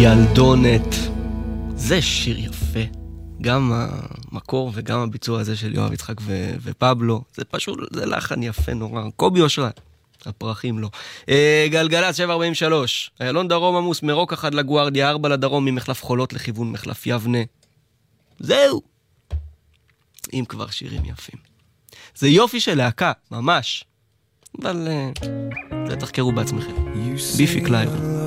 ילדונת. זה שיר יפה. גם המקור וגם הביצוע הזה של יואב יצחק ופבלו. זה פשוט, זה לחן יפה נורא. קובי אושרה. הפרחים לא. גלגלץ 743. איילון דרום עמוס מרוק 1 לגוארדיה, 4 לדרום ממחלף חולות לכיוון מחלף יבנה. זהו. אם כבר שירים יפים. זה יופי של להקה, ממש. אבל זה תחקרו בעצמכם. ביפי קליירון.